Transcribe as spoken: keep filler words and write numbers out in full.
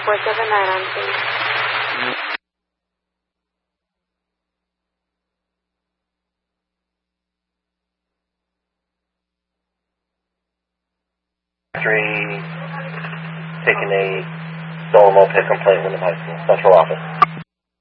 puertas en adelante. Three, taking a stolen moped complaint with the high school central office.